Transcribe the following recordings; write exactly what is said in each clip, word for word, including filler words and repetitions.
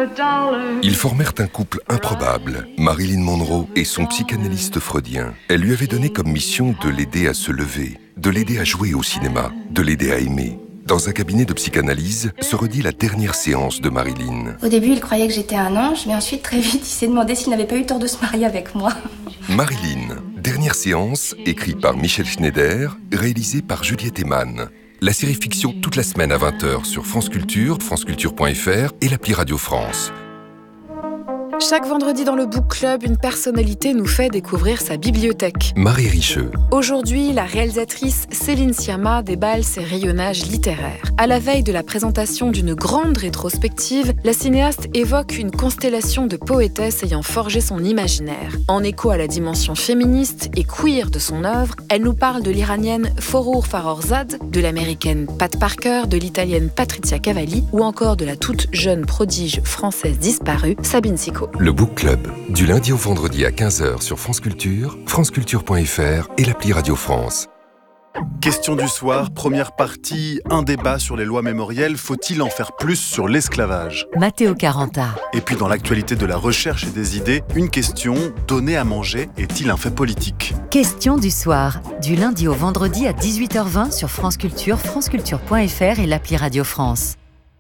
Ils formèrent un couple improbable, Marilyn Monroe et son psychanalyste freudien. Elle lui avait donné comme mission de l'aider à se lever, de l'aider à jouer au cinéma, de l'aider à aimer. Dans un cabinet de psychanalyse se redit la dernière séance de Marilyn. Au début, il croyait que j'étais un ange, mais ensuite, très vite, il s'est demandé s'il n'avait pas eu tort de se marier avec moi. Marilyn, dernière séance, écrite par Michel Schneider, réalisée par Juliette Eman. La série fiction toute la semaine à vingt heures sur France Culture, franceculture point f r et l'appli Radio France. Chaque vendredi dans le Book Club, une personnalité nous fait découvrir sa bibliothèque. Marie Richeux. Aujourd'hui, la réalisatrice Céline Sciamma déballe ses rayonnages littéraires. À la veille de la présentation d'une grande rétrospective, la cinéaste évoque une constellation de poétesses ayant forgé son imaginaire. En écho à la dimension féministe et queer de son œuvre, elle nous parle de l'iranienne Forough Farrokhzad, de l'américaine Pat Parker, de l'italienne Patrizia Cavalli ou encore de la toute jeune prodige française disparue, Sabine Sicot. Le Book Club, du lundi au vendredi à quinze heures sur France Culture, franceculture point f r et l'appli Radio France. Question du soir, première partie, un débat sur les lois mémorielles. Faut-il en faire plus sur l'esclavage ? Matteo Caranta. Et puis dans l'actualité de la recherche et des idées, une question, donner à manger est-il un fait politique ? Question du soir, du lundi au vendredi à dix-huit heures vingt sur France Culture, franceculture point f r et l'appli Radio France.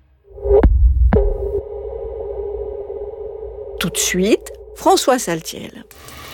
Tout de suite, François Saltiel.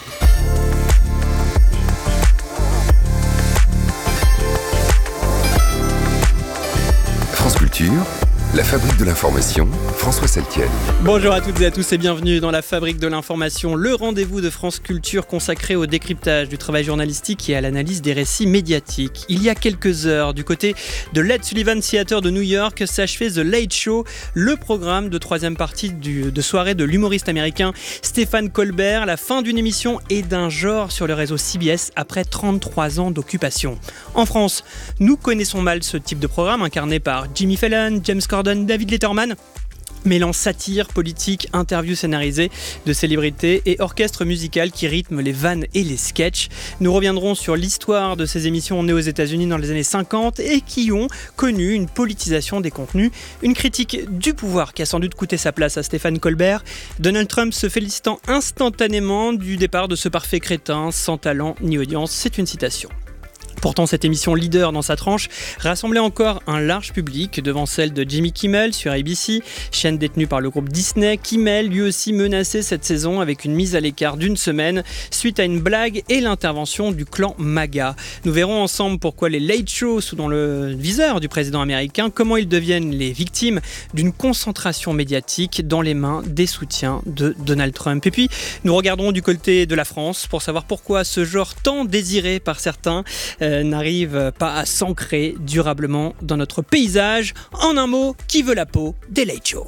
France Culture, la fabrique de l'information, François Saltiel. Bonjour à toutes et à tous et bienvenue dans la fabrique de l'information, le rendez-vous de France Culture consacré au décryptage du travail journalistique et à l'analyse des récits médiatiques. Il y a quelques heures, du côté de l'Ed Sullivan Theater de New York, s'achevait The Late Show, le programme de troisième partie du, de soirée de l'humoriste américain Stephen Colbert, la fin d'une émission et d'un genre sur le réseau C B S après trente-trois ans d'occupation. En France, nous connaissons mal ce type de programme incarné par Jimmy Fallon, James Corden, David Letterman, mêlant satire, politique, interviews scénarisées de célébrités et orchestre musical qui rythme les vannes et les sketchs. Nous reviendrons sur l'histoire de ces émissions nées aux États-Unis dans les années cinquante et qui ont connu une politisation des contenus, une critique du pouvoir qui a sans doute coûté sa place à Stephen Colbert, Donald Trump se félicitant instantanément du départ de ce parfait crétin sans talent ni audience. C'est une citation. Pourtant, cette émission leader dans sa tranche rassemblait encore un large public devant celle de Jimmy Kimmel sur A B C, chaîne détenue par le groupe Disney. Kimmel, lui aussi menacé cette saison avec une mise à l'écart d'une semaine suite à une blague et l'intervention du clan MAGA. Nous verrons ensemble pourquoi les late shows sont dans le viseur du président américain, comment ils deviennent les victimes d'une concentration médiatique dans les mains des soutiens de Donald Trump. Et puis, nous regarderons du côté de la France pour savoir pourquoi ce genre tant désiré par certains euh, n'arrive pas à s'ancrer durablement dans notre paysage. En un mot, qui veut la peau des late shows ?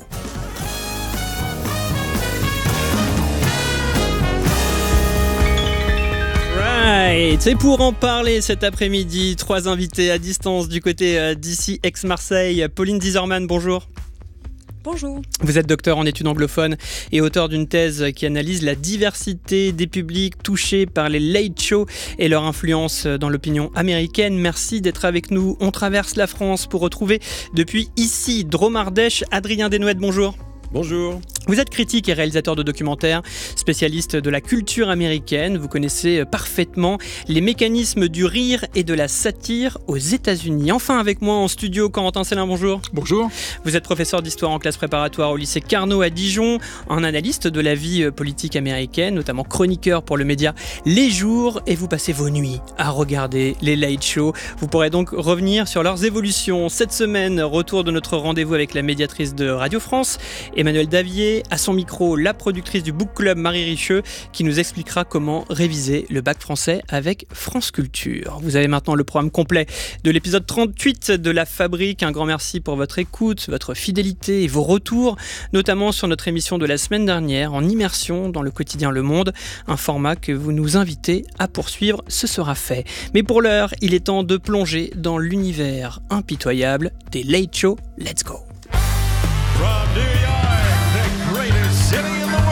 Right. Et pour en parler cet après-midi, trois invités à distance du côté d'ici, ex-Marseille. Pauline Dizerman, bonjour. Bonjour. Vous êtes docteur en études anglophones et auteur d'une thèse qui analyse la diversité des publics touchés par les late shows et leur influence dans l'opinion américaine. Merci d'être avec nous. On traverse la France pour retrouver depuis ici, Dromardèche, Adrien Desnouettes, bonjour. Bonjour. Vous êtes critique et réalisateur de documentaires, spécialiste de la culture américaine. Vous connaissez parfaitement les mécanismes du rire et de la satire aux États-Unis. Enfin avec moi en studio, Corentin Célin, bonjour. Bonjour. Vous êtes professeur d'histoire en classe préparatoire au lycée Carnot à Dijon, un analyste de la vie politique américaine, notamment chroniqueur pour le média Les Jours, et vous passez vos nuits à regarder les late shows. Vous pourrez donc revenir sur leurs évolutions. Cette semaine, retour de notre rendez-vous avec la médiatrice de Radio France, Emmanuelle Davier. À son micro, la productrice du Book Club, Marie Richeux, qui nous expliquera comment réviser le bac français avec France Culture. Vous avez maintenant le programme complet de l'épisode trente-huit de La Fabrique. Un grand merci pour votre écoute, votre fidélité et vos retours, notamment sur notre émission de la semaine dernière, en immersion dans le quotidien Le Monde, un format que vous nous invitez à poursuivre, ce sera fait. Mais pour l'heure, il est temps de plonger dans l'univers impitoyable des late shows. Let's go! From New York, the greatest city in the world,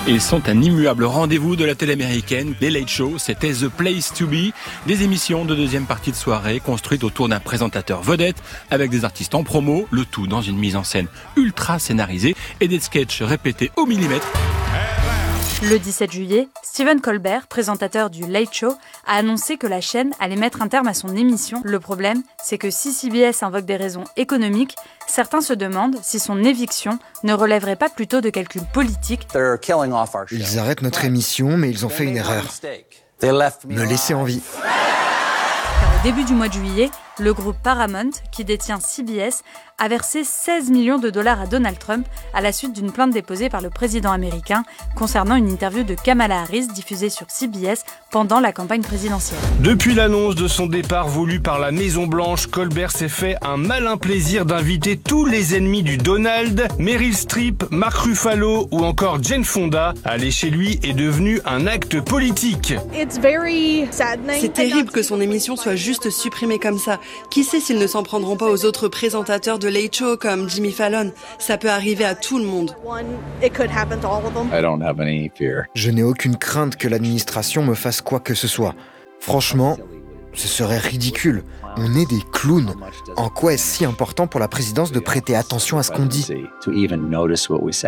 Ils sont un immuable rendez-vous de la télé américaine. Les Late Show, c'était The Place to Be, des émissions de deuxième partie de soirée construites autour d'un présentateur vedette avec des artistes en promo, le tout dans une mise en scène ultra scénarisée et des sketchs répétés au millimètre. Le dix-sept juillet, Stephen Colbert, présentateur du Late Show, a annoncé que la chaîne allait mettre un terme à son émission. Le problème, c'est que si C B S invoque des raisons économiques, certains se demandent si son éviction ne relèverait pas plutôt de calculs politiques. Ils arrêtent notre émission, mais ils ont fait une erreur. Me laisser en vie. Car au début du mois de juillet, le groupe Paramount, qui détient C B S, a versé seize millions de dollars à Donald Trump à la suite d'une plainte déposée par le président américain concernant une interview de Kamala Harris diffusée sur C B S pendant la campagne présidentielle. Depuis l'annonce de son départ voulu par la Maison-Blanche, Colbert s'est fait un malin plaisir d'inviter tous les ennemis du Donald, Meryl Streep, Mark Ruffalo ou encore Jane Fonda. Aller chez lui est devenu un acte politique. C'est terrible que son émission soit juste supprimée comme ça. Qui sait s'ils ne s'en prendront pas aux autres présentateurs de Late Show comme Jimmy Fallon. Ça peut arriver à tout le monde. Je n'ai aucune crainte que l'administration me fasse quoi que ce soit. Franchement, ce serait ridicule. On est des clowns. En quoi est-ce si important pour la présidence de prêter attention à ce qu'on dit ?